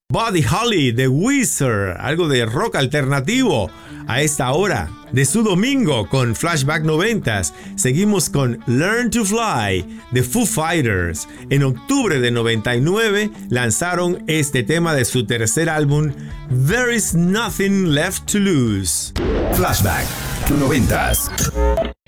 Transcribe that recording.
Buddy Holly, The Wizard, algo de rock alternativo a esta hora de su domingo con Flashback 90s. Seguimos con Learn to Fly de Foo Fighters. En octubre de 99 lanzaron este tema de su tercer álbum, There Is Nothing Left to Lose. Flashback 90s.